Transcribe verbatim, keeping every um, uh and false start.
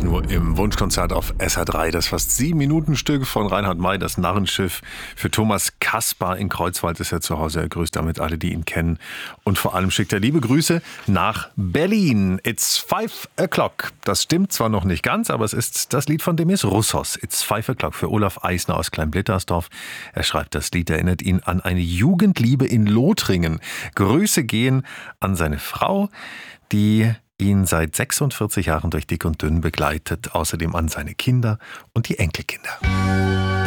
nur im Wunschkonzert auf S R drei. Das fast sieben Minuten Stück von Reinhard May, das Narrenschiff. Für Thomas Kaspar in Kreuzwald ist er zu Hause. Er grüßt damit alle, die ihn kennen. Und vor allem schickt er liebe Grüße nach Berlin. It's five o'clock. Das stimmt zwar noch nicht ganz, aber es ist das Lied von Demis Roussos. It's five o'clock für Olaf Eisner aus Kleinblittersdorf. Er schreibt, das Lied erinnert ihn an eine Jugendliebe in Lothringen. Grüße gehen an seine Frau, die ihn seit sechsundvierzig Jahren durch dick und dünn begleitet, außerdem an seine Kinder und die Enkelkinder.